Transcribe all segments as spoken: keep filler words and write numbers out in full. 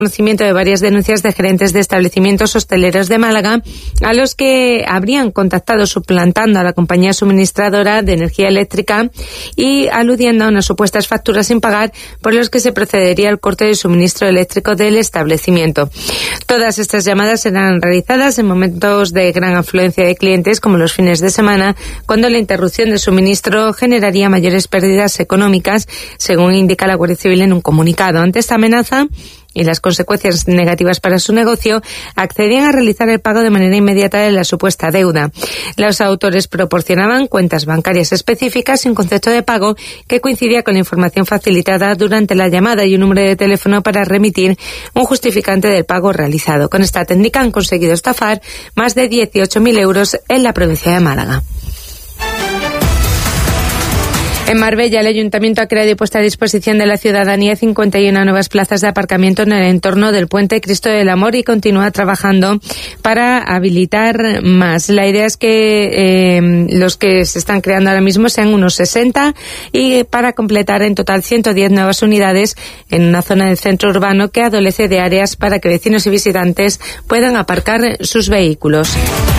conocimiento de varias denuncias de gerentes de establecimientos hosteleros de Málaga a los que habrían contactado suplantando a la compañía suministradora de energía eléctrica y aludiendo a unas supuestas facturas sin pagar por los que se procedería al corte de suministro eléctrico del establecimiento. Todas estas llamadas serán realizadas en momentos de gran afluencia de clientes como los fines de semana, cuando la interrupción de suministro generaría mayores pérdidas económicas, según indica la Guardia Civil en un comunicado. Ante esta amenaza y las consecuencias negativas para su negocio, accedían a realizar el pago de manera inmediata de la supuesta deuda. Los autores proporcionaban cuentas bancarias específicas y un concepto de pago que coincidía con la información facilitada durante la llamada y un número de teléfono para remitir un justificante del pago realizado. Con esta técnica han conseguido estafar más de dieciocho mil euros en la provincia de Málaga. En Marbella, el Ayuntamiento ha creado y puesto a disposición de la ciudadanía cincuenta y una nuevas plazas de aparcamiento en el entorno del Puente Cristo del Amor y continúa trabajando para habilitar más. La idea es que eh, los que se están creando ahora mismo sean unos sesenta y para completar en total ciento diez nuevas unidades en una zona del centro urbano que adolece de áreas para que vecinos y visitantes puedan aparcar sus vehículos.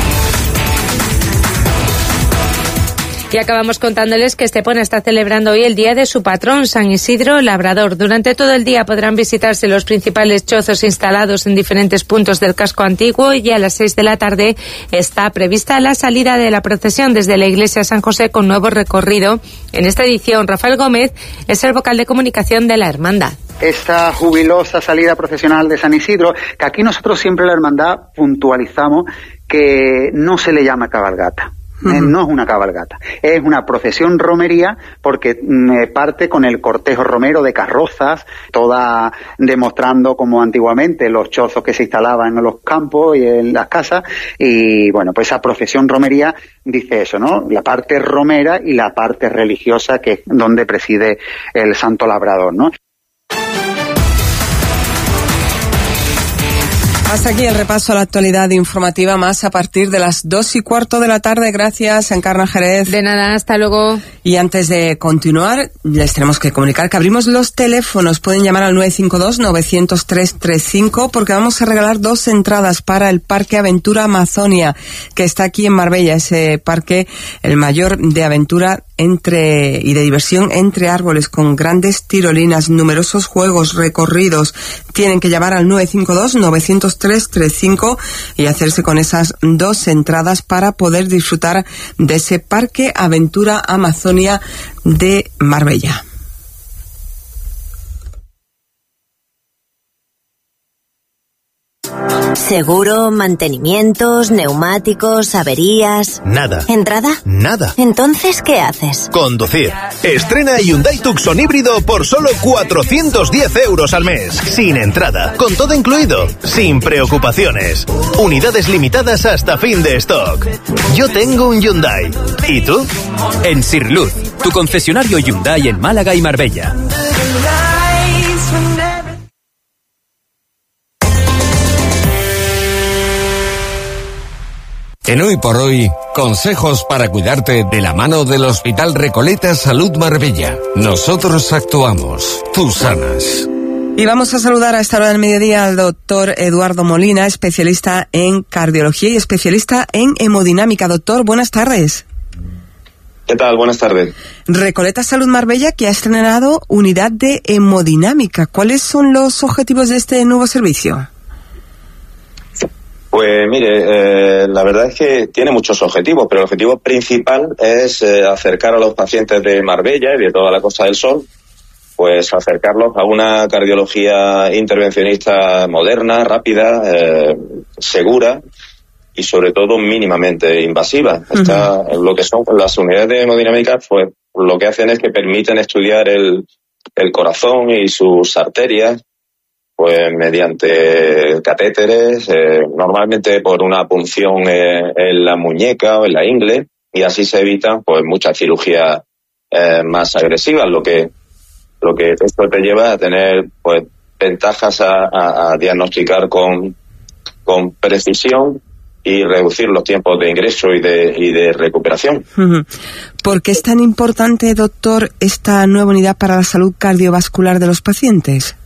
Y acabamos contándoles que Estepona está celebrando hoy el día de su patrón, San Isidro Labrador. Durante todo el día podrán visitarse los principales chozos instalados en diferentes puntos del casco antiguo y a las seis de la tarde está prevista la salida de la procesión desde la iglesia San José con nuevo recorrido. En esta edición, Rafael Gómez es el vocal de comunicación de la hermandad. Esta jubilosa salida procesional de San Isidro, que aquí nosotros siempre la hermandad puntualizamos que no se le llama cabalgata. No es una cabalgata, es una procesión romería porque eh, parte con el cortejo romero de carrozas, toda demostrando como antiguamente los chozos que se instalaban en los campos y en las casas, y bueno, pues esa procesión romería dice eso, ¿no? La parte romera y la parte religiosa, que es donde preside el Santo Labrador, ¿no? Hasta aquí el repaso a la actualidad informativa, más a partir de las dos y cuarto de la tarde. Gracias, Encarna Jerez. De nada, hasta luego. Y antes de continuar, les tenemos que comunicar que abrimos los teléfonos. Pueden llamar al nueve cinco dos, nueve cero tres, tres tres cinco porque vamos a regalar dos entradas para el Parque Aventura Amazonia, que está aquí en Marbella, ese parque, el mayor de aventura entre y de diversión entre árboles, con grandes tirolinas, numerosos juegos, recorridos. Tienen que llamar al nueve cinco dos, nueve cero tres, tres cinco y hacerse con esas dos entradas para poder disfrutar de ese Parque Aventura Amazonia de Marbella. Seguro, mantenimientos, neumáticos, averías... Nada. ¿Entrada? Nada. Entonces, ¿qué haces? Conducir. Estrena Hyundai Tucson híbrido por solo cuatrocientos diez euros al mes. Sin entrada. Con todo incluido. Sin preocupaciones. Unidades limitadas hasta fin de stock. Yo tengo un Hyundai. ¿Y tú? En Sirluz, tu concesionario Hyundai en Málaga y Marbella. En Hoy por Hoy, consejos para cuidarte de la mano del Hospital Recoleta Salud Marbella. Nosotros actuamos, tú sanas. Y vamos a saludar a esta hora del mediodía al doctor Eduardo Molina, especialista en cardiología y especialista en hemodinámica. Doctor, buenas tardes. ¿Qué tal? Buenas tardes. Recoleta Salud Marbella, que ha estrenado unidad de hemodinámica. ¿Cuáles son los objetivos de este nuevo servicio? Pues mire, eh, la verdad es que tiene muchos objetivos, pero el objetivo principal es eh, acercar a los pacientes de Marbella y de toda la Costa del Sol, pues acercarlos a una cardiología intervencionista moderna, rápida, eh, segura y sobre todo mínimamente invasiva. Uh-huh. Esta, lo que son las unidades de hemodinámica, pues lo que hacen es que permiten estudiar el, el corazón y sus arterias, pues mediante catéteres, eh, normalmente por una punción eh, en la muñeca o en la ingle, y así se evitan pues muchas cirugías eh, más agresivas, lo que lo que esto te lleva a tener pues ventajas a, a, a diagnosticar con con precisión y reducir los tiempos de ingreso y de y de recuperación. ¿Por qué es tan importante, doctor, esta nueva unidad para la salud cardiovascular de los pacientes?